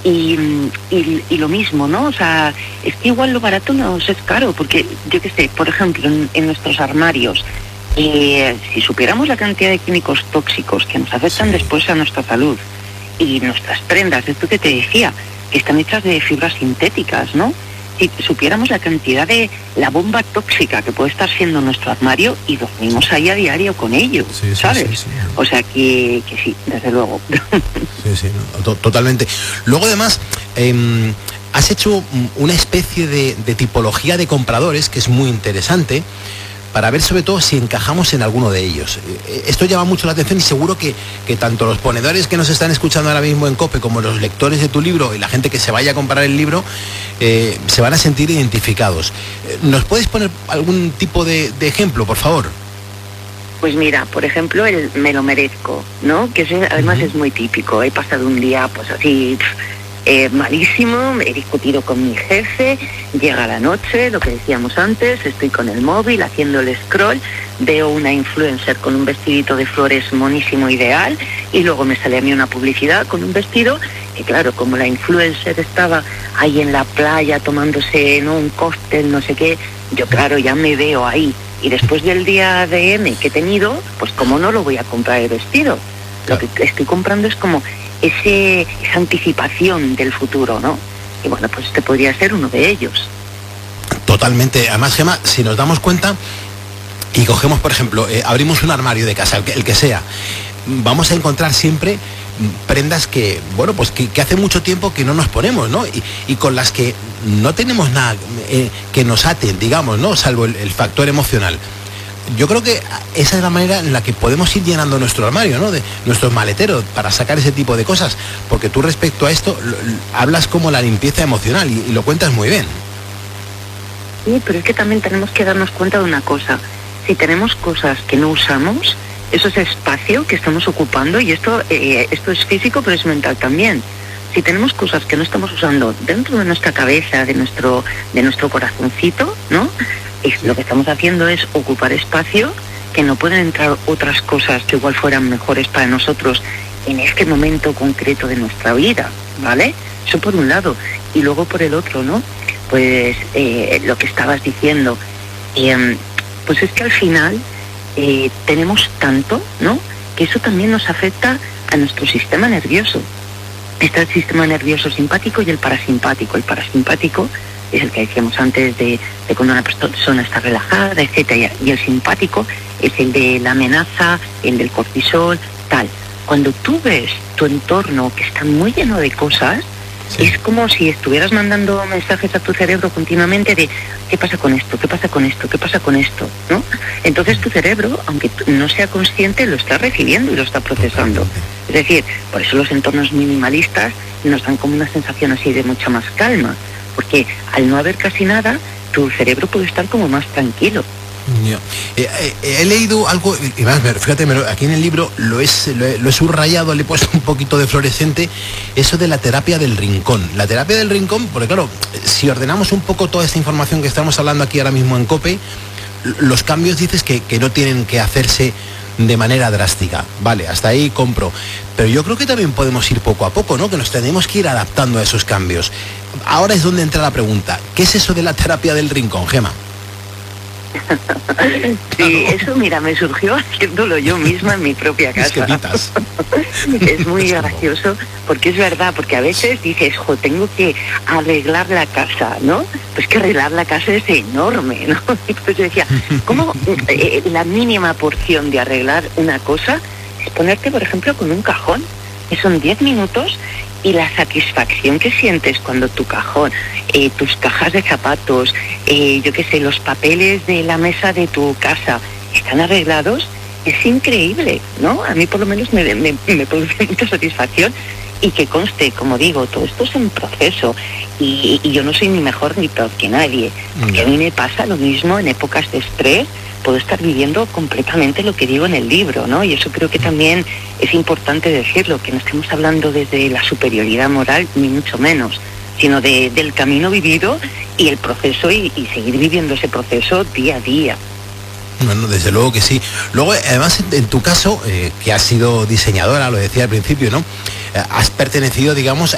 Y lo mismo, ¿no? O sea, es que igual lo barato nos es caro, porque yo qué sé, por ejemplo, en nuestros armarios, si supiéramos la cantidad de químicos tóxicos que nos afectan después a nuestra salud, y nuestras prendas, esto que te decía, que están hechas de fibras sintéticas, ¿no? Si supiéramos la cantidad de la bomba tóxica que puede estar siendo nuestro armario, y dormimos ahí a diario con ello, ¿sabes? Sí. O sea que sí, desde luego. Sí, no, totalmente. Luego además, has hecho una especie de tipología de compradores que es muy interesante, para ver sobre todo si encajamos en alguno de ellos. Esto llama mucho la atención y seguro que tanto los ponedores que nos están escuchando ahora mismo en COPE como los lectores de tu libro y la gente que se vaya a comprar el libro se van a sentir identificados. ¿Nos puedes poner algún tipo de ejemplo, por favor? Pues mira, por ejemplo, el me lo merezco, ¿no? Que ese, además es muy típico. He pasado un día pues así... malísimo, he discutido con mi jefe, llega la noche, lo que decíamos antes, estoy con el móvil haciendo el scroll, veo una influencer con un vestidito de flores monísimo, ideal, y luego me sale a mí una publicidad con un vestido, y claro, como la influencer estaba ahí en la playa tomándose, ¿no?, un cóctel, no sé qué, yo claro, ya me veo ahí, y después del día de M que he tenido, pues como no lo voy a comprar el vestido, lo que estoy comprando es como esa anticipación del futuro, ¿no? Y bueno, pues este podría ser uno de ellos. Totalmente. Además, Gemma, si nos damos cuenta y cogemos, por ejemplo, abrimos un armario de casa, el que sea, vamos a encontrar siempre prendas que, bueno, pues que hace mucho tiempo que no nos ponemos, ¿no? Y con las que no tenemos nada que nos aten, digamos, ¿no? Salvo el factor emocional. Yo creo que esa es la manera en la que podemos ir llenando nuestro armario, ¿no? De nuestros maleteros para sacar ese tipo de cosas. Porque tú respecto a esto hablas como la limpieza emocional y lo cuentas muy bien. Sí, pero es que también tenemos que darnos cuenta de una cosa. Si tenemos cosas que no usamos, eso es espacio que estamos ocupando, y esto es físico, pero es mental también. Si tenemos cosas que no estamos usando dentro de nuestra cabeza, de nuestro corazoncito, ¿no? Lo que estamos haciendo es ocupar espacio, que no pueden entrar otras cosas que igual fueran mejores para nosotros en este momento concreto de nuestra vida, ¿vale? Eso por un lado. Y luego por el otro, ¿no? Pues lo que estabas diciendo, pues es que al final tenemos tanto, ¿no?, que eso también nos afecta a nuestro sistema nervioso. Está el sistema nervioso simpático y el parasimpático. El parasimpático es el que decíamos antes de cuando una persona está relajada, etcétera, y el simpático es el de la amenaza, el del cortisol, tal. Cuando tú ves tu entorno que está muy lleno de cosas, es como si estuvieras mandando mensajes a tu cerebro continuamente de ¿qué pasa con esto? ¿Qué pasa con esto? ¿Qué pasa con esto? ¿No? Entonces tu cerebro, aunque no sea consciente, lo está recibiendo y lo está procesando. Es decir, por eso los entornos minimalistas nos dan como una sensación así de mucha más calma, porque al no haber casi nada, tu cerebro puede estar como más tranquilo. He leído algo, y más, fíjate, aquí en el libro lo he subrayado, le he puesto un poquito de fluorescente, eso de la terapia del rincón. La terapia del rincón, porque claro, si ordenamos un poco toda esta información que estamos hablando aquí ahora mismo en COPE, los cambios dices que no tienen que hacerse de manera drástica. Vale, hasta ahí compro. Pero yo creo que también podemos ir poco a poco, ¿no? Que nos tenemos que ir adaptando a esos cambios. Ahora es donde entra la pregunta. ¿Qué es eso de la terapia del rincón, Gemma? Sí, eso mira, me surgió haciéndolo yo misma en mi propia casa. Es muy gracioso, porque es verdad, porque a veces dices, tengo que arreglar la casa, ¿no? Pues que arreglar la casa es enorme, ¿no? Entonces yo decía, ¿cómo la mínima porción de arreglar una cosa es ponerte, por ejemplo, con un cajón, que son 10 minutos, y la satisfacción que sientes cuando tu cajón, tus cajas de zapatos, yo qué sé, los papeles de la mesa de tu casa están arreglados, es increíble, ¿no? A mí por lo menos me produce mucha satisfacción, y que conste, como digo, todo esto es un proceso, y yo no soy ni mejor ni peor que nadie, porque a mí me pasa lo mismo en épocas de estrés. Puedo estar viviendo completamente lo que digo en el libro, ¿no? Y eso creo que también es importante decirlo, que no estemos hablando desde la superioridad moral, ni mucho menos, sino del camino vivido y el proceso, y seguir viviendo ese proceso día a día. Bueno, desde luego que sí. Luego, además, en tu caso, que has sido diseñadora, lo decía al principio, ¿no? Has pertenecido, digamos,